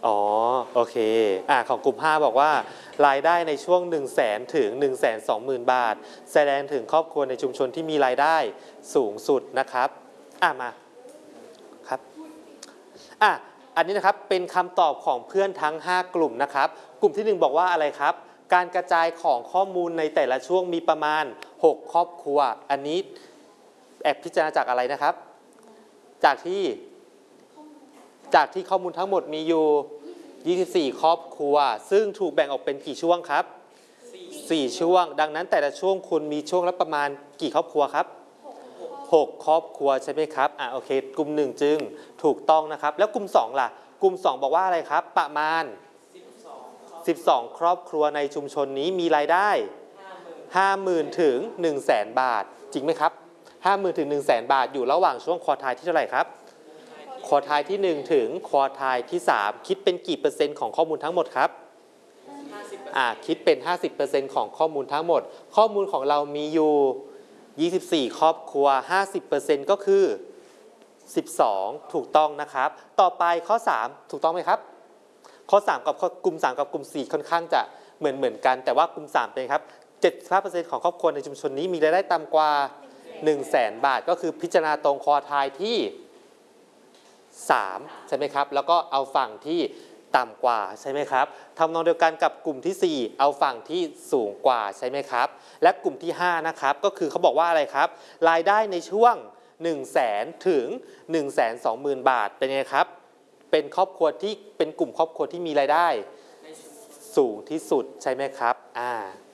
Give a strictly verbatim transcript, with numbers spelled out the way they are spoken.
อ๋อโอเคอ่าของกลุ่มห้าบอกว่ารายได้ในช่วง หนึ่งแสน ถึง หนึ่งแสนสองหมื่น บาทแสดงถึงครอบครัวในชุมชนที่มีรายได้สูงสุดนะครับอ่ามาครับอ่ะอันนี้นะครับเป็นคำตอบของเพื่อนทั้งห้ากลุ่มนะครับกลุ่มที่หนึ่งบอกว่าอะไรครับการกระจายของข้อมูลในแต่ละช่วงมีประมาณหกครอบครัวอันนี้แอบพิจารณาจากอะไรนะครับจากที่จากที่ข้อมูลทั้งหมดมีอยู่ยี่สิบสี่ครอบครัวซึ่งถูกแบ่งออกเป็นกี่ช่วงครับสี่ช่วงดังนั้นแต่ละช่วงคุณมีช่วงละประมาณกี่ครอบครัวครับหกครอบครัวใช่ไหมครับอ่ะโอเคกลุ่มหนึ่งจึงถูกต้องนะครับแล้วกลุ่มสองล่ะกลุ่มสองบอกว่าอะไรครับประมาณสิบสองครอบครัวในชุมชนนี้มีรายได้ ห้าหมื่น ถึง หนึ่งแสน บาทจริงไหมครับ ห้าหมื่น ถึง หนึ่งแสน บาทอยู่ระหว่างช่วงควอไทล์ที่เท่าไหร่ครับควอไทล์ที่หนึ่งถึงควอไทล์ที่สามคิดเป็นกี่เปอร์เซ็นต์ของข้อมูลทั้งหมดครับอ่าคิดเป็น ห้าสิบเปอร์เซ็นต์ ของข้อมูลทั้งหมดข้อมูลของเรามีอยู่ยี่สิบสี่ครอบครัว ห้าสิบเปอร์เซ็นต์ ก็คือสิบสองถูกต้องนะครับต่อไปข้อสามถูกต้องไหมครับข้อสามกับกลุ่มสามกับกลุ่มสี่ค่อนข้างจะเหมือนเหมือนกันแต่ว่ากลุ่มสามเป็นครับ เจ็ดสิบห้าเปอร์เซ็นต์ ของครอบครัวในชุมชนนี้มีรายได้ต่ำกว่า หนึ่งแสน บาทก็คือพิจารณาตรงควอไทล์ที่สามใช่ไหมครับแล้วก็เอาฝั่งที่ต่ำกว่าใช่ไหมครับทำนองเดียวกันกับกลุ่มที่สี่เอาฝั่งที่สูงกว่าใช่ไหมครับและกลุ่มที่ห้านะครับก็คือเขาบอกว่าอะไรครับรายได้ในช่วง หนึ่งแสน ถึง หนึ่งแสนสองหมื่น บาทเป็นไงครับเป็นครอบครัวที่เป็นกลุ่มครอบครัวที่มีรายได้สูงที่สุดใช่ไหมครับอ่า